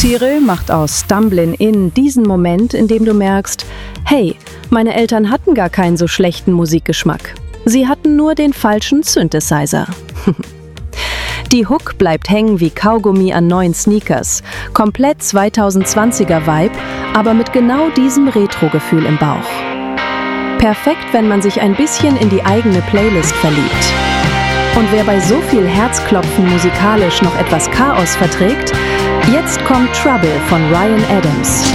Cyril macht aus Stumblin' In diesen Moment, in dem du merkst, hey, meine Eltern hatten gar keinen so schlechten Musikgeschmack. Sie hatten nur den falschen Synthesizer. Die Hook bleibt hängen wie Kaugummi an neuen Sneakers. Komplett 2020er Vibe, aber mit genau diesem Retro-Gefühl im Bauch. Perfekt, wenn man sich ein bisschen in die eigene Playlist verliebt. Und wer bei so viel Herzklopfen musikalisch noch etwas Chaos verträgt, jetzt kommt Trouble von Ryan Adams.